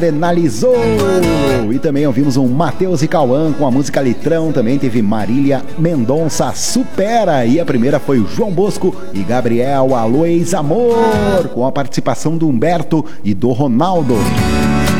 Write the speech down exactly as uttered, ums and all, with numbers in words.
Penalizou! E também ouvimos um Matheus e Cauã com a música Litrão. Também teve Marília Mendonça, Supera. E a primeira foi o João Bosco e Gabriel Alois Amor, com a participação do Humberto e do Ronaldo.